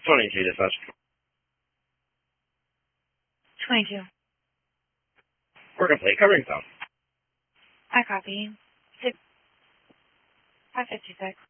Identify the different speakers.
Speaker 1: 22 dispatch.
Speaker 2: 22.
Speaker 1: We're complete. Covering south.
Speaker 2: I copy. 556.